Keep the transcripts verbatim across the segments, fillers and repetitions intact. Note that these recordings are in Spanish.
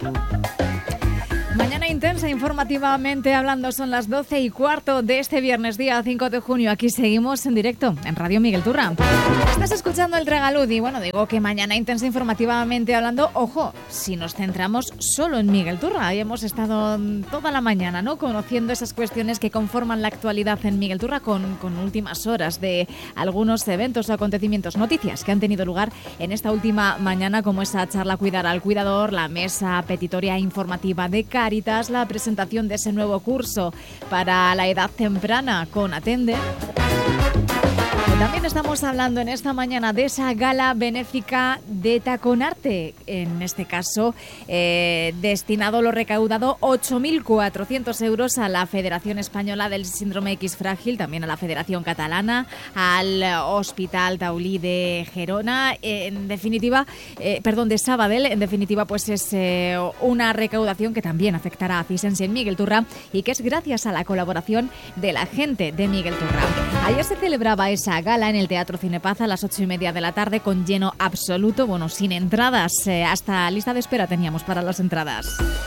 Mañana intensa informativamente hablando, son las doce y cuarto de este viernes, día cinco de junio. Aquí seguimos en directo en Radio Miguel Turra. Estás escuchando el Tragaluz y bueno, digo que mañana intensa informativamente hablando, ojo, si nos centramos solo en Miguel Turra. Ahí hemos estado toda la mañana, ¿no?, conociendo esas cuestiones que conforman la actualidad en Miguel Turra con, con últimas horas de algunos eventos o acontecimientos, noticias que han tenido lugar en esta última mañana, como esa charla Cuidar al Cuidador, la mesa petitoria informativa de Cáritas, la presentación de ese nuevo curso para la edad temprana con Atende. También estamos hablando en esta mañana de esa gala benéfica de Taconarte, en este caso eh, destinado lo recaudado ocho mil cuatrocientos euros a la Federación Española del Síndrome X Frágil, también a la Federación Catalana, al Hospital Taulí de Gerona, eh, en definitiva, eh, perdón, de Sabadell. En definitiva, pues es eh, una recaudación que también afectará a Cisensi en Miguel Turra y que es gracias a la colaboración de la gente de Miguel Turra. Ayer se celebraba esa gala en el Teatro Cinepaz a las ocho y media de la tarde con lleno absoluto, bueno, sin entradas, eh, hasta lista de espera teníamos para las entradas.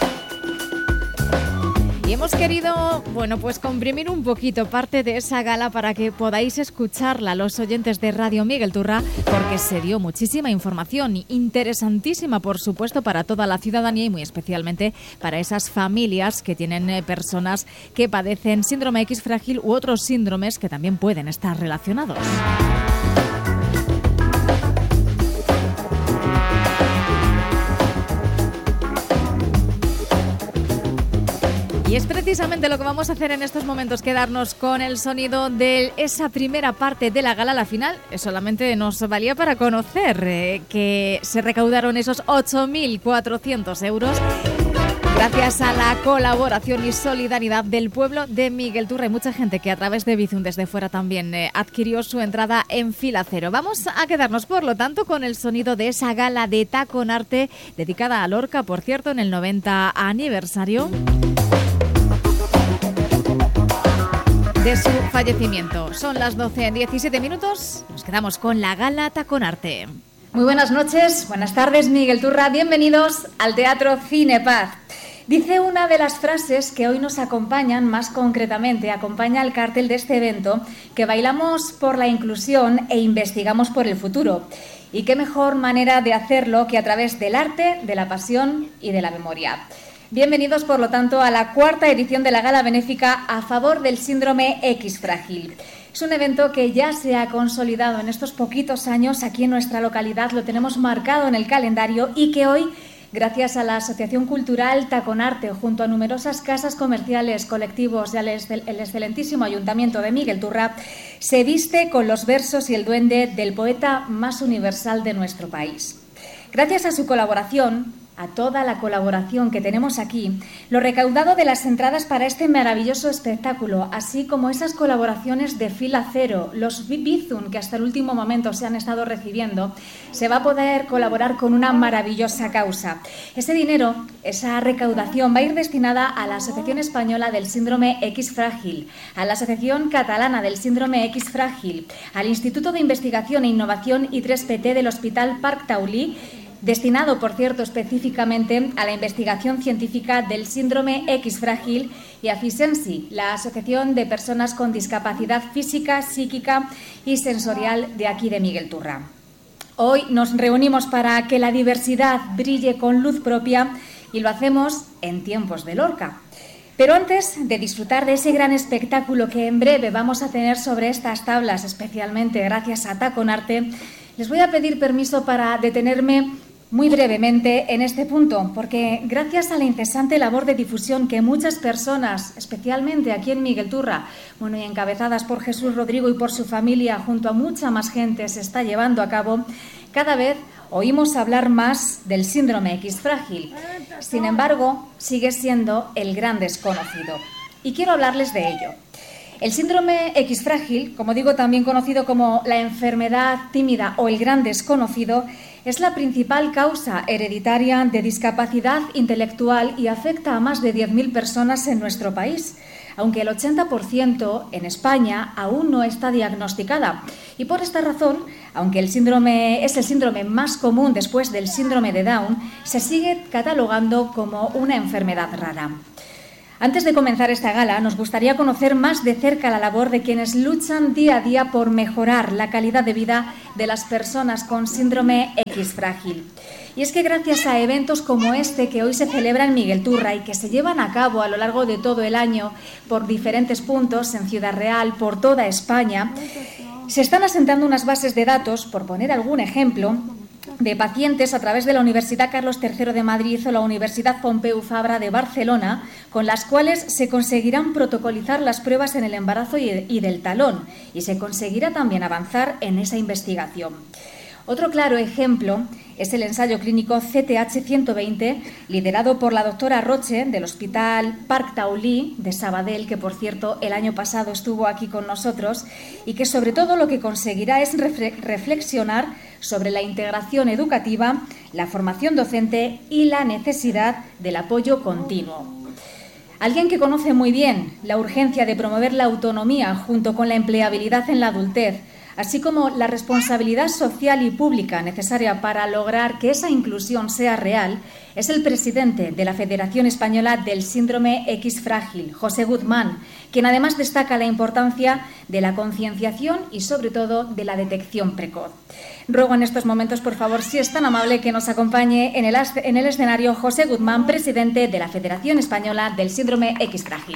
Y hemos querido, bueno, pues comprimir un poquito parte de esa gala para que podáis escucharla los oyentes de Radio Miguel Turra, porque se dio muchísima información interesantísima, por supuesto, para toda la ciudadanía y muy especialmente para esas familias que tienen eh, personas que padecen síndrome X frágil u otros síndromes que también pueden estar relacionados. Y es precisamente lo que vamos a hacer en estos momentos, quedarnos con el sonido de esa primera parte de la gala. La final solamente nos valía para conocer eh, que se recaudaron esos ocho mil cuatrocientos euros gracias a la colaboración y solidaridad del pueblo de Miguel Turra. Hay mucha gente que a través de Bizum desde fuera también eh, adquirió su entrada en fila cero. Vamos a quedarnos, por lo tanto, con el sonido de esa gala de Taconarte dedicada a Lorca, por cierto, en el noventa aniversario de su fallecimiento. Son las doce en diecisiete minutos. Nos quedamos con la gala Taconarte. Muy buenas noches, buenas tardes, Miguel Turra. Bienvenidos al Teatro Cinepaz. Dice una de las frases que hoy nos acompañan, más concretamente, acompaña el cartel de este evento, que bailamos por la inclusión e investigamos por el futuro. Y qué mejor manera de hacerlo que a través del arte, de la pasión y de la memoria. Bienvenidos, por lo tanto, a la cuarta edición de la gala benéfica a favor del síndrome X frágil. Es un evento que ya se ha consolidado en estos poquitos años aquí en nuestra localidad, lo tenemos marcado en el calendario y que hoy, gracias a la Asociación Cultural Taconarte, junto a numerosas casas comerciales, colectivos y al excel- el excelentísimo Ayuntamiento de Miguel Turra, se viste con los versos y el duende del poeta más universal de nuestro país. Gracias a su colaboración, a toda la colaboración que tenemos aquí, lo recaudado de las entradas para este maravilloso espectáculo, así como esas colaboraciones de fila cero, los Bizum que hasta el último momento se han estado recibiendo, se va a poder colaborar con una maravillosa causa. Ese dinero, esa recaudación va a ir destinada a la Asociación Española del Síndrome X Frágil, a la Asociación Catalana del Síndrome X Frágil, al Instituto de Investigación e Innovación I tres P T del Hospital Parc Taulí, destinado, por cierto, específicamente a la investigación científica del síndrome X frágil, y a Cisensi, la Asociación de Personas con Discapacidad Física, Psíquica y Sensorial de aquí de Miguel Turra. Hoy nos reunimos para que la diversidad brille con luz propia y lo hacemos en tiempos de Lorca. Pero antes de disfrutar de ese gran espectáculo que en breve vamos a tener sobre estas tablas, especialmente gracias a Taconarte, les voy a pedir permiso para detenerme muy brevemente en este punto, porque gracias a la incesante labor de difusión que muchas personas, especialmente aquí en Miguel Turra, bueno, y encabezadas por Jesús Rodrigo y por su familia, junto a mucha más gente, se está llevando a cabo, cada vez oímos hablar más del síndrome X frágil. Sin embargo, sigue siendo el gran desconocido. Y quiero hablarles de ello. El síndrome X frágil, como digo, también conocido como la enfermedad tímida o el gran desconocido, es la principal causa hereditaria de discapacidad intelectual y afecta a más de diez mil personas en nuestro país, aunque el ochenta por ciento en España aún no está diagnosticada. Y por esta razón Aunque el síndrome es el síndrome más común después del síndrome de Down, se sigue catalogando como una enfermedad rara. Antes de comenzar esta gala, nos gustaría conocer más de cerca la labor de quienes luchan día a día por mejorar la calidad de vida de las personas con síndrome X frágil. Y es que gracias a eventos como este que hoy se celebra en Miguel Turra y que se llevan a cabo a lo largo de todo el año por diferentes puntos en Ciudad Real, por toda España, se están asentando unas bases de datos, por poner algún ejemplo, de pacientes a través de la Universidad Carlos tercero de Madrid o la Universidad Pompeu Fabra de Barcelona, con las cuales se conseguirán protocolizar las pruebas en el embarazo y del talón y se conseguirá también avanzar en esa investigación. Otro claro ejemplo es el ensayo clínico C T H ciento veinte, liderado por la doctora Roche del Hospital Parc Taulí de Sabadell, que por cierto el año pasado estuvo aquí con nosotros, y que sobre todo lo que conseguirá es reflexionar sobre la integración educativa, la formación docente y la necesidad del apoyo continuo. Alguien que conoce muy bien la urgencia de promover la autonomía junto con la empleabilidad en la adultez, así como la responsabilidad social y pública necesaria para lograr que esa inclusión sea real, es el presidente de la Federación Española del Síndrome X Frágil, José Guzmán, quien además destaca la importancia de la concienciación y sobre todo de la detección precoz. Ruego en estos momentos, por favor, si es tan amable, que nos acompañe en el, en el escenario José Guzmán, presidente de la Federación Española del Síndrome X Frágil.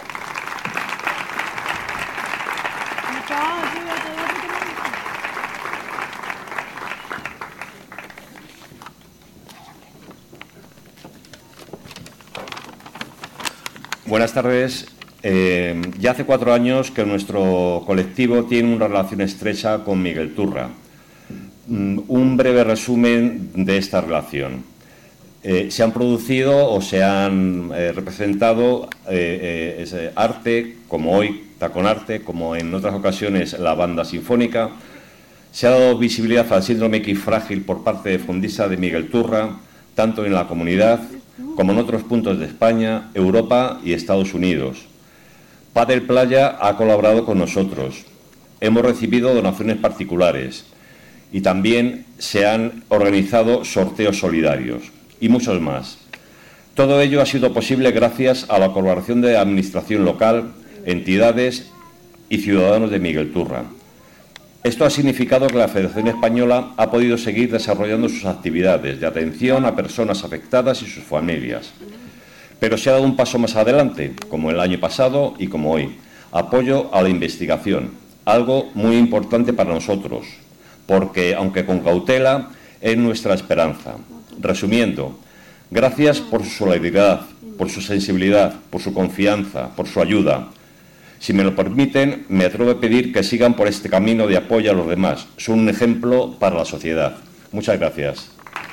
Buenas tardes. Eh, ya hace cuatro años que nuestro colectivo tiene una relación estrecha con Miguel Turra. Mm, un breve resumen de esta relación. Eh, se han producido o se han eh, representado eh, eh, ese arte, como hoy Taconarte, como en otras ocasiones la banda sinfónica. Se ha dado visibilidad al síndrome X frágil por parte de Fondisa de Miguel Turra, tanto en la comunidad como en otros puntos de España, Europa y Estados Unidos. Padel Playa ha colaborado con nosotros. Hemos recibido donaciones particulares y también se han organizado sorteos solidarios y muchos más. Todo ello ha sido posible gracias a la colaboración de la Administración local, entidades y ciudadanos de Miguel Turra. Esto ha significado que la Federación Española ha podido seguir desarrollando sus actividades de atención a personas afectadas y sus familias. Pero se ha dado un paso más adelante, como el año pasado y como hoy. Apoyo a la investigación, algo muy importante para nosotros, porque, aunque con cautela, es nuestra esperanza. Resumiendo, gracias por su solidaridad, por su sensibilidad, por su confianza, por su ayuda. Si me lo permiten, me atrevo a pedir que sigan por este camino de apoyo a los demás. Son un ejemplo para la sociedad. Muchas gracias.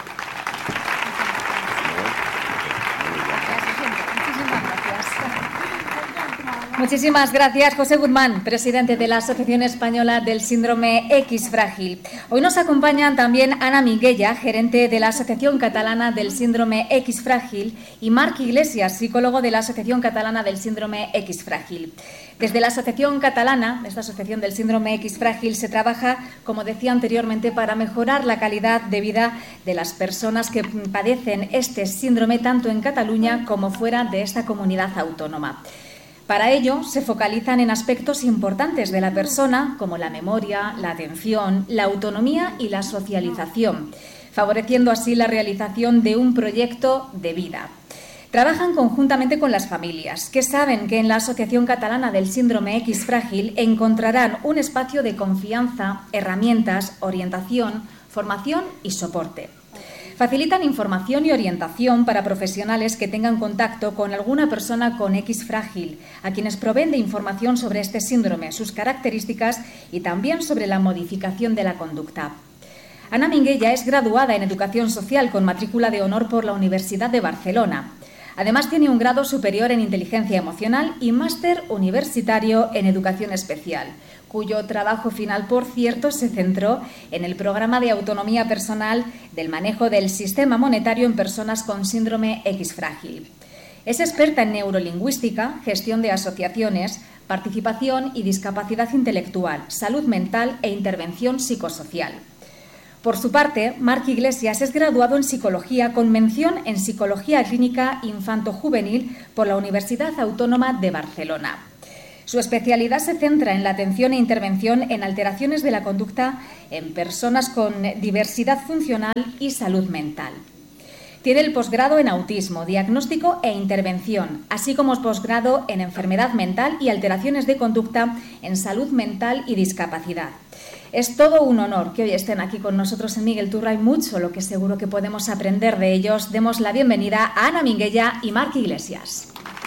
Muchísimas gracias, José Guzmán, presidente de la Asociación Española del Síndrome X Frágil. Hoy nos acompañan también Ana Minguella, gerente de la Asociación Catalana del Síndrome X Frágil, y Marc Iglesias, psicólogo de la Asociación Catalana del Síndrome X Frágil. Desde la Asociación Catalana, esta Asociación del Síndrome X Frágil, se trabaja, como decía anteriormente, para mejorar la calidad de vida de las personas que padecen este síndrome tanto en Cataluña como fuera de esta comunidad autónoma. Para ello, se focalizan en aspectos importantes de la persona, como la memoria, la atención, la autonomía y la socialización, favoreciendo así la realización de un proyecto de vida. Trabajan conjuntamente con las familias, que saben que en la Asociación Catalana del Síndrome X Frágil encontrarán un espacio de confianza, herramientas, orientación, formación y soporte. Facilitan información y orientación para profesionales que tengan contacto con alguna persona con X frágil, a quienes proveen de información sobre este síndrome, sus características y también sobre la modificación de la conducta. Ana Minguella es graduada en Educación Social con matrícula de honor por la Universidad de Barcelona. Además, tiene un grado superior en Inteligencia Emocional y máster universitario en Educación Especial, cuyo trabajo final, por cierto, se centró en el programa de autonomía personal del manejo del sistema monetario en personas con síndrome X frágil. Es experta en neurolingüística, gestión de asociaciones, participación y discapacidad intelectual, salud mental e intervención psicosocial. Por su parte, Marc Iglesias es graduado en Psicología con mención en Psicología Clínica Infanto-Juvenil por la Universidad Autónoma de Barcelona. Su especialidad se centra en la atención e intervención en alteraciones de la conducta en personas con diversidad funcional y salud mental. Tiene el posgrado en Autismo, Diagnóstico e Intervención, así como posgrado en Enfermedad Mental y Alteraciones de Conducta en Salud Mental y Discapacidad. Es todo un honor que hoy estén aquí con nosotros en Miguel Turra. Hay mucho lo que seguro que podemos aprender de ellos. Demos la bienvenida a Ana Minguella y Marc Iglesias.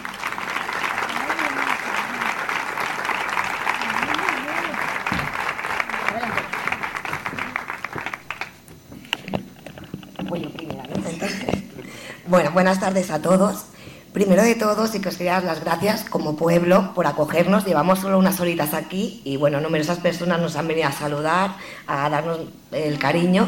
Bueno, buenas tardes a todos. Primero de todo, sí que os quería dar las gracias como pueblo por acogernos. Llevamos solo unas horitas aquí y, bueno, numerosas personas nos han venido a saludar, a darnos el cariño.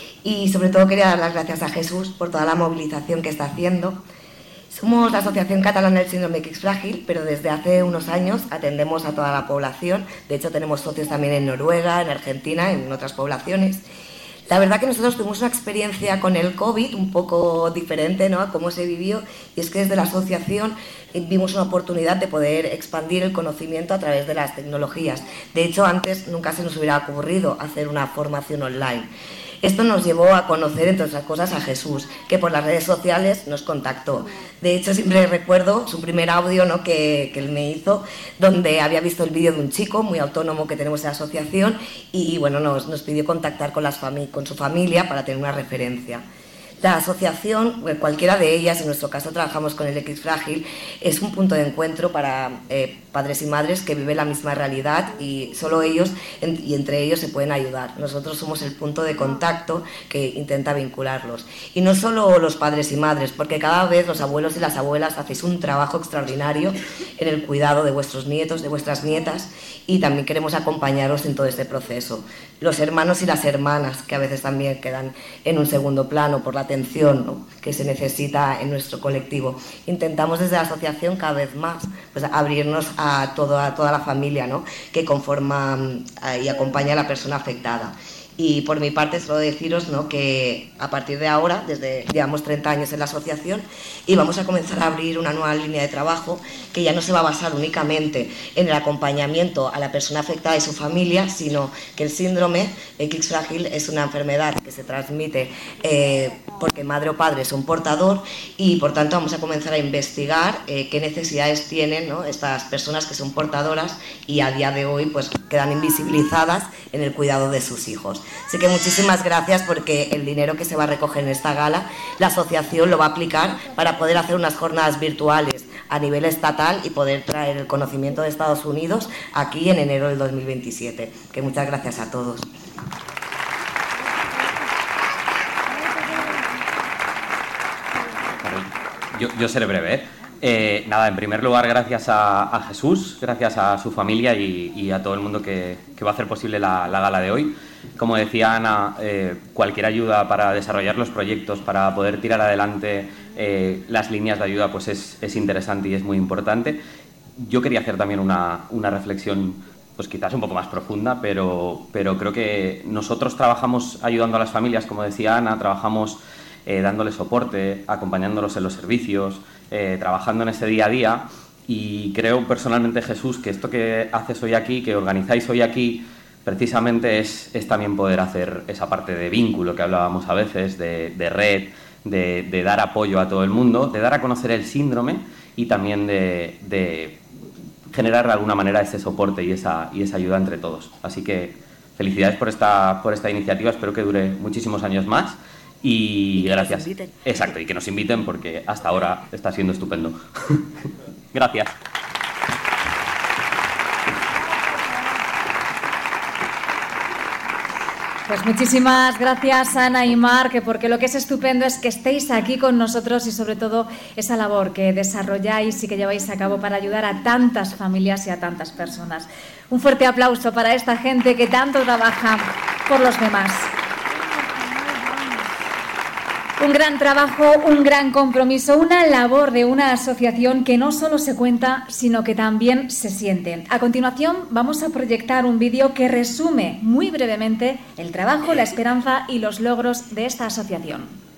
Y, sobre todo, quería dar las gracias a Jesús por toda la movilización que está haciendo. Somos la Asociación Catalana del Síndrome X Frágil, pero desde hace unos años atendemos a toda la población. De hecho, tenemos socios también en Noruega, en Argentina, en otras poblaciones. La verdad que nosotros tuvimos una experiencia con el COVID un poco diferente, ¿no?, a cómo se vivió, y es que desde la asociación vimos una oportunidad de poder expandir el conocimiento a través de las tecnologías. De hecho, antes nunca se nos hubiera ocurrido hacer una formación online. Esto nos llevó a conocer, entre otras cosas, a Jesús, que por las redes sociales nos contactó. De hecho, siempre recuerdo su primer audio, ¿no?, que, que él me hizo, donde había visto el vídeo de un chico muy autónomo que tenemos en la asociación y, bueno, nos, nos pidió contactar con, las fami- con su familia para tener una referencia. La asociación, cualquiera de ellas, en nuestro caso trabajamos con el X Frágil, es un punto de encuentro para eh, padres y madres que viven la misma realidad y solo ellos en, y entre ellos se pueden ayudar. Nosotros somos el punto de contacto que intenta vincularlos. Y no solo los padres y madres, porque cada vez los abuelos y las abuelas hacéis un trabajo extraordinario en el cuidado de vuestros nietos, de vuestras nietas, y también queremos acompañaros en todo este proceso. Los hermanos y las hermanas, que a veces también quedan en un segundo plano por la atención, ¿no?, que se necesita en nuestro colectivo. Intentamos desde la asociación cada vez más pues, abrirnos a, todo, a toda la familia, ¿no?, que conforma y acompaña a la persona afectada. Y por mi parte, solo deciros, ¿no?, que a partir de ahora, desde llevamos treinta años en la asociación, y vamos a comenzar a abrir una nueva línea de trabajo que ya no se va a basar únicamente en el acompañamiento a la persona afectada y su familia, sino que el síndrome X Frágil es una enfermedad que se transmite eh, porque madre o padre son portador, y por tanto vamos a comenzar a investigar eh, qué necesidades tienen, ¿no?, estas personas que son portadoras y a día de hoy pues quedan invisibilizadas en el cuidado de sus hijos. Así que muchísimas gracias, porque el dinero que se va a recoger en esta gala, la asociación lo va a aplicar para poder hacer unas jornadas virtuales a nivel estatal y poder traer el conocimiento de Estados Unidos aquí en enero del dos mil veintisiete. Que muchas gracias a todos. Yo, yo seré breve, ¿eh? Eh, nada, en primer lugar, gracias a, a Jesús, gracias a su familia y, y a todo el mundo que, que va a hacer posible la, la gala de hoy. Como decía Ana, eh, cualquier ayuda para desarrollar los proyectos, para poder tirar adelante eh, las líneas de ayuda, pues es, es interesante y es muy importante. Yo quería hacer también una, una reflexión, pues quizás un poco más profunda, pero, pero creo que nosotros trabajamos ayudando a las familias, como decía Ana, trabajamos eh, dándoles soporte, acompañándolos en los servicios, Eh, trabajando en ese día a día, y creo personalmente, Jesús, que esto que haces hoy aquí, que organizáis hoy aquí, precisamente es, es también poder hacer esa parte de vínculo que hablábamos a veces, de, de red, de, de dar apoyo a todo el mundo, de dar a conocer el síndrome y también de, de generar de alguna manera ese soporte y esa, y esa ayuda entre todos. Así que felicidades por esta, por esta iniciativa, espero que dure muchísimos años más. Y, y gracias. Exacto, y que nos inviten, porque hasta ahora está siendo estupendo. Gracias. Pues muchísimas gracias, Ana y Marc, porque lo que es estupendo es que estéis aquí con nosotros y sobre todo esa labor que desarrolláis y que lleváis a cabo para ayudar a tantas familias y a tantas personas. Un fuerte aplauso para esta gente que tanto trabaja por los demás. Un gran trabajo, un gran compromiso, una labor de una asociación que no solo se cuenta, sino que también se siente. A continuación vamos a proyectar un vídeo que resume muy brevemente el trabajo, la esperanza y los logros de esta asociación.